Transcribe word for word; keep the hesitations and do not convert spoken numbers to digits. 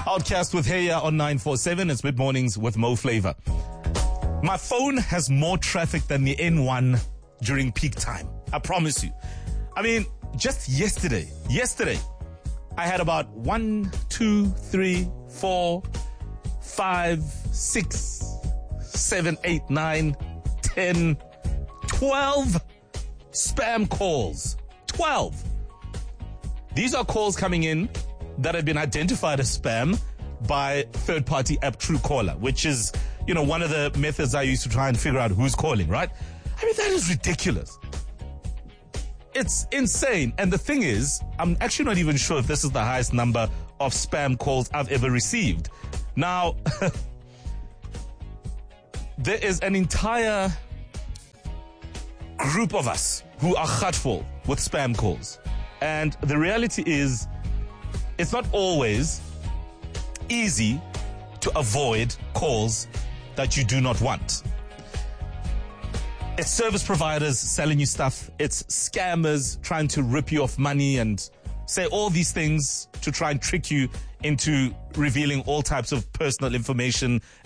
Outcast with Heya on nine four seven. It's Mid Mornings with Mo Flavor. My phone has more traffic than the N one during peak time. I promise you. I mean, just yesterday, yesterday, I had about one, two, three, four, five, six, seven, eight, nine, ten, twelve spam calls. twelve. These are calls coming in that have been identified as spam by third-party app Truecaller, which is, you know, one of the methods I use to try and figure out who's calling, right? I mean, that is ridiculous. It's insane. And the thing is, I'm actually not even sure if this is the highest number of spam calls I've ever received. Now, there is an entire group of us who are gutful with spam calls. And the reality is, it's not always easy to avoid calls that you do not want. It's service providers selling you stuff. It's scammers trying to rip you off money and say all these things to try and trick you into revealing all types of personal information